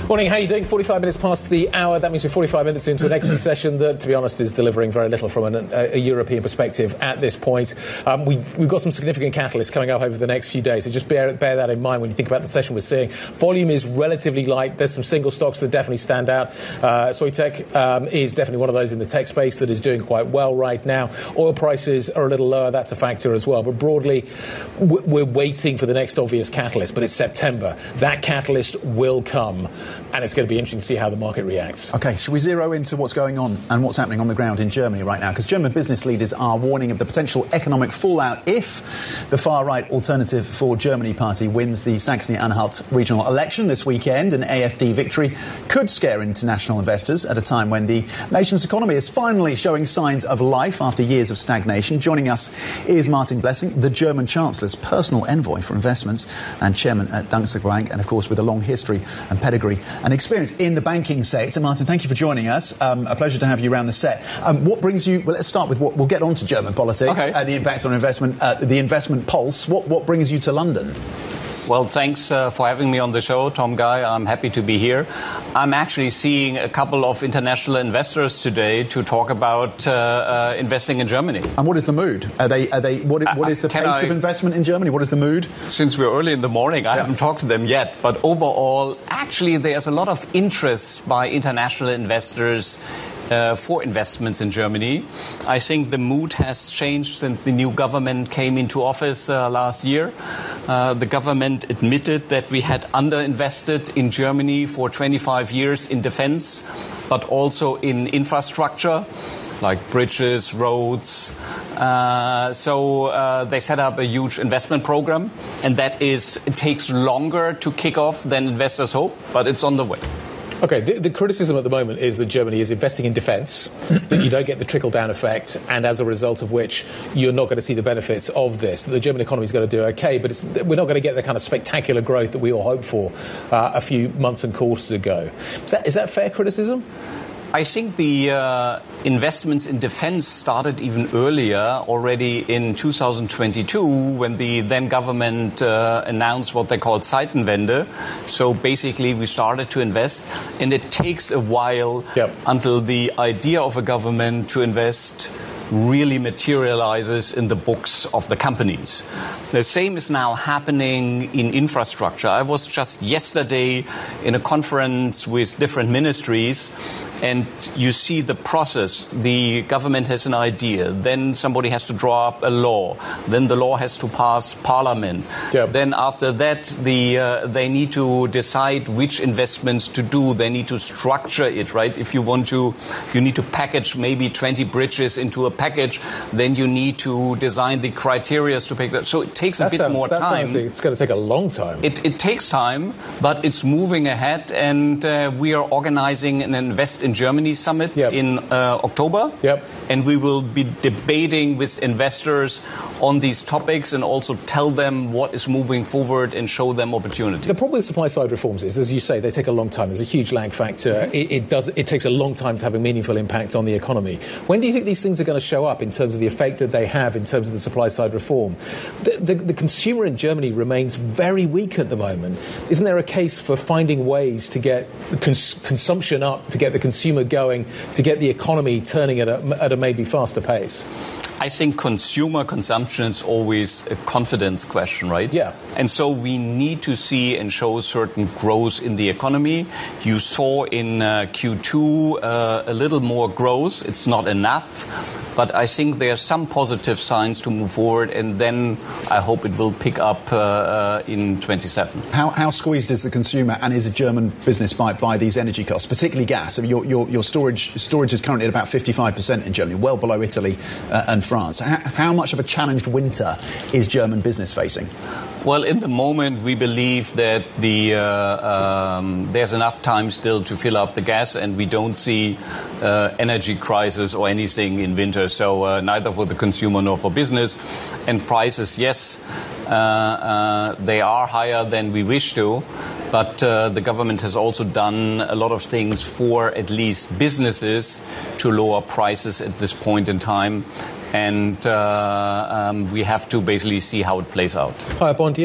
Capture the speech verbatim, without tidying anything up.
Morning, how are you doing? forty-five minutes past the hour. That means we're forty-five minutes into an equity session that, to be honest, is delivering very little from an, a, a European perspective at this point. Um, we, we've got some significant catalysts coming up over the next few days, so just bear, bear that in mind when you think about the session we're seeing. Volume is relatively light. There's some single stocks that definitely stand out. Uh, Soitec um, is definitely one of those in the tech space that is doing quite well right now. Oil prices are a little lower. That's a factor as well. But broadly, we're waiting for the next obvious catalyst, but it's September. That catalyst will come, and it's going to be interesting to see how the market reacts. OK, should we zero into what's going on and what's happening on the ground in Germany right now? Because German business leaders are warning of the potential economic fallout if the far-right Alternative for Germany party wins the Saxony-Anhalt regional election this weekend. An A F D victory could scare international investors at a time when the nation's economy is finally showing signs of life after years of stagnation. Joining us is Martin Blessing, the German Chancellor's personal envoy for investments and chairman at Danske Bank, and of course with a long history and pedigree and experience in the banking sector. Martin, thank you for joining us. Um, a pleasure to have you around the set. Um, what brings you... Well, let's start with what... We'll get on to German politics okay. and the impact on investment, uh, the investment pulse. What, what brings you to London? Well, thanks uh, for having me on the show, Tom Guy. I'm happy to be here. I'm actually seeing a couple of international investors today to talk about uh, uh, investing in Germany. And what is the mood? Are they? Are they? What, what is the Can pace I, of investment in Germany? What is the mood? Since we're early in the morning, I yeah. haven't talked to them yet. But overall, actually, there's a lot of interest by international investors Uh, for investments in Germany. I think the mood has changed since the new government came into office uh, last year. Uh, the government admitted that we had underinvested in Germany for twenty-five years in defense, but also in infrastructure like bridges, roads. Uh, so uh, they set up a huge investment program, and that is, it takes longer to kick off than investors hope, but it's on the way. OK, the, the criticism at the moment is that Germany is investing in defence, that you don't get the trickle-down effect, and as a result of which you're not going to see the benefits of this. The German economy is going to do OK, but it's, we're not going to get the kind of spectacular growth that we all hoped for uh, a few months and quarters ago. Is that, is that fair criticism? I think the uh, investments in defense started even earlier, already in two thousand twenty-two, when the then government uh, announced what they called Zeitenwende. So basically we started to invest, and it takes a while yep. until the idea of a government to invest really materializes in the books of the companies. The same is now happening in infrastructure. I was just yesterday in a conference with different ministries, and you see the process. The government has an idea, then somebody has to draw up a law, then the law has to pass parliament. Yep. Then after that, the uh, they need to decide which investments to do. They need to structure it, right? If you want to, you need to package maybe twenty bridges into a package, then you need to design the criteria to pick that. So it takes that a bit sounds, more that time. Sounds, it's going to take a long time. It, it takes time, but it's moving ahead, and uh, we are organizing an Invest in Germany summit yep. in uh, October. Yep. And we will be debating with investors on these topics and also tell them what is moving forward and show them opportunities. The problem with supply-side reforms is, as you say, they take a long time. There's a huge lag factor. It, it does. It takes a long time to have a meaningful impact on the economy. When do you think these things are going to show up in terms of the effect that they have in terms of the supply-side reform? The, the, the consumer in Germany remains very weak at the moment. Isn't there a case for finding ways to get cons- consumption up, to get the consumer going, to get the economy turning at a, at a maybe faster pace? I think consumer consumption is always a confidence question, right? Yeah. And so we need to see and show certain growth in the economy. You saw in uh, Q two uh, a little more growth. It's not enough. But I think there are some positive signs to move forward, and then I hope it will pick up uh, uh, in twenty-seven. How, how squeezed is the consumer, and is a German business by, by these energy costs, particularly gas? I mean, your, your, your storage storage is currently at about fifty-five percent in Germany, well below Italy uh, and France. How, how much of a challenged winter is German business facing? Well, in the moment, we believe that the uh, um, there's enough time still to fill up the gas, and we don't see uh, energy crisis or anything in winter. So uh, neither for the consumer nor for business. And prices, yes, uh, uh, they are higher than we wish to. But uh, the government has also done a lot of things for at least businesses to lower prices at this point in time. And uh, um, we have to basically see how it plays out. Hi, Bond.